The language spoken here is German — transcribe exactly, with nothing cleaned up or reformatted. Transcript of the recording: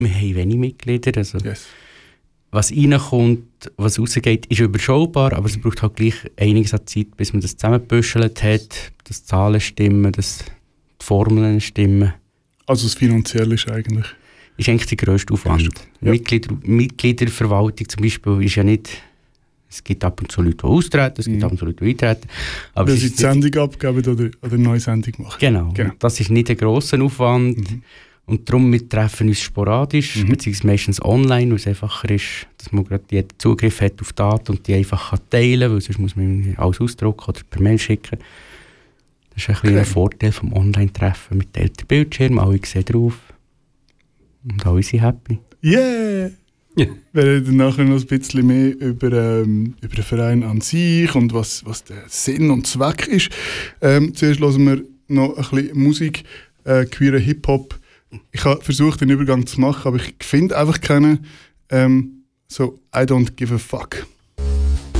Wir haben wenig Mitglieder. Also Yes. was reinkommt, was rausgeht, ist überschaubar, aber es braucht halt gleich einiges an Zeit, bis man das zusammengebüschelt hat, dass die Zahlen stimmen, dass die Formeln stimmen. Also das Finanzielle ist eigentlich... Ist eigentlich der grösste Aufwand. Ja. Mitglieder, Mitgliederverwaltung zum Beispiel ist ja nicht... Es gibt ab und zu Leute, die austreten, es gibt Mhm. ab und zu Leute, die eintreten. Aber Weil es sie ist die nicht- Sendung abgeben oder, oder eine neue Sendung machen. Genau. Genau. Das ist nicht ein grosser Aufwand. Mhm. Und darum, wir treffen uns sporadisch, Mhm. beziehungsweise meistens online, weil es einfacher ist, dass man gerade jeden Zugriff hat auf Daten und die einfach kann teilen kann, weil sonst muss man irgendwie alles ausdrucken oder per Mail schicken. Das ist ein, okay. ein Vorteil vom Online-Treffen mit teilten Bildschirm, alle sehen drauf und alle sind happy. Yeah! Ja. Wir reden nachher noch ein bisschen mehr über, ähm, über den Verein an sich und was, was der Sinn und Zweck ist. Ähm, zuerst hören wir noch ein bisschen Musik, äh, queeren Hip-Hop. Ich habe versucht, den Übergang zu machen, aber ich finde einfach keinen. Ähm, so, I don't give a fuck.